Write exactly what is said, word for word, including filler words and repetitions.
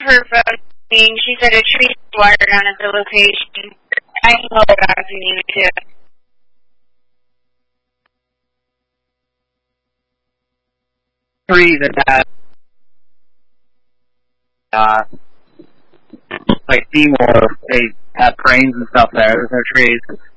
her phone. She said a tree was wired down at the location. I can hold it out if you need me to. Trees that have, uh, like Seymour, they have cranes and stuff there. There's no trees.